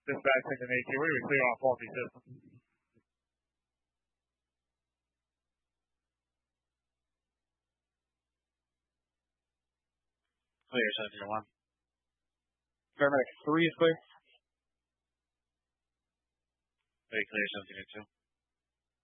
Dispatch into me. We're going to clear on faulty system. Clear 701. Paramedic 3 is clear. Very clear 702.